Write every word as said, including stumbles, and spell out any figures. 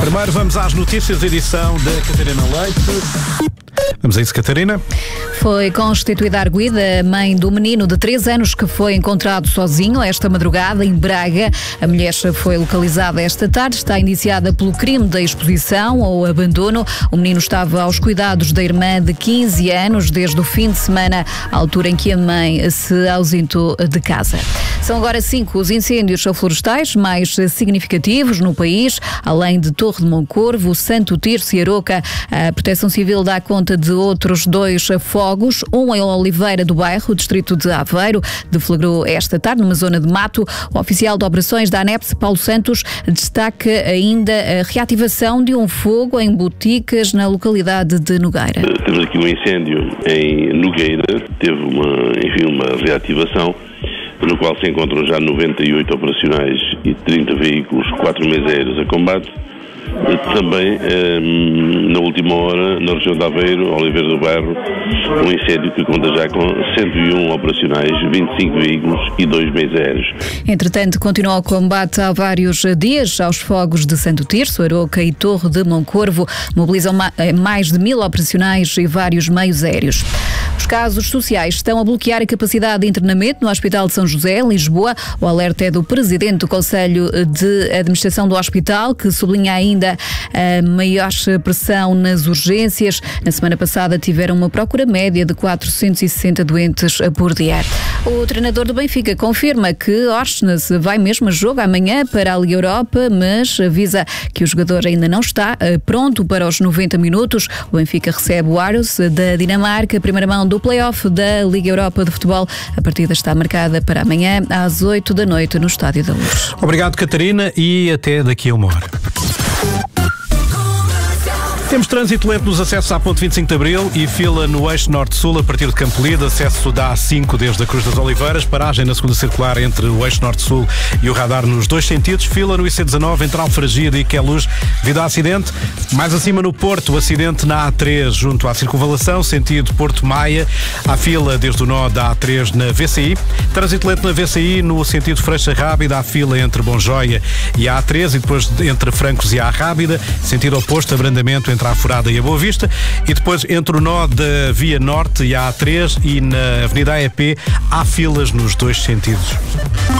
Primeiro vamos às notícias, edição da Catarina Leite. Vamos a isso, Catarina. Foi constituída a arguida, mãe do menino de três anos que foi encontrado sozinho esta madrugada em Braga. A mulher foi localizada esta tarde, está indiciada pelo crime da exposição ou abandono. O menino estava aos cuidados da irmã de quinze anos desde o fim de semana, à altura em que a mãe se ausentou de casa. São agora cinco os incêndios florestais mais significativos no país, além de Torre de Moncorvo, Santo Tirso e Aroca. A Proteção Civil dá conta de outros dois fogos, um em Oliveira do Bairro, distrito de Aveiro, deflagrou esta tarde numa zona de mato. O oficial de operações da ANEPS, Paulo Santos, destaca ainda a reativação de um fogo em boticas na localidade de Nogueira. Temos aqui um incêndio em Nogueira, teve uma, enfim, uma reativação, no qual se encontram já noventa e oito operacionais e trinta veículos, quatro meios aéreos a combate. Também, na última hora, na região de Aveiro, Oliveira do Bairro, um incêndio que conta já com cento e um operacionais, vinte e cinco veículos e dois meios aéreos. Entretanto, continua o combate há vários dias aos fogos de Santo Tirso, Aroca e Torre de Moncorvo. Mobilizam mais de mil operacionais e vários meios aéreos. Os casos sociais estão a bloquear a capacidade de internamento no Hospital de São José, em Lisboa. O alerta é do presidente do Conselho de Administração do Hospital, que sublinha ainda a maior pressão nas urgências. Na semana passada tiveram uma procura média de quatrocentos e sessenta doentes por dia. O treinador do Benfica confirma que Orsnes vai mesmo a jogo amanhã para a Liga Europa, mas avisa que o jogador ainda não está pronto para os noventa minutos. O Benfica recebe o Aros da Dinamarca, primeira mão do play-off da Liga Europa de Futebol. A partida está marcada para amanhã às oito da noite no Estádio da Luz. Obrigado, Catarina, e até daqui a uma hora. Temos trânsito lento nos acessos à Ponte vinte e cinco de Abril e fila no eixo Norte-Sul a partir de Campolide, acesso da A cinco desde a Cruz das Oliveiras, paragem na segunda circular entre o eixo Norte-Sul e o radar nos dois sentidos, fila no I C dezanove entre Alfragide e Queluz devido a acidente. Mais acima no Porto, acidente na A três junto à circunvalação, sentido Porto Maia, há fila desde o nó da A três na V C I, trânsito lento na V C I no sentido Freixa Rábida, há fila entre Bonjoia e a A três e depois entre Francos e a Rábida, sentido oposto, abrandamento entre a Furada e a Boa Vista, e depois entre o nó da Via Norte e a A três e na Avenida A E P há filas nos dois sentidos.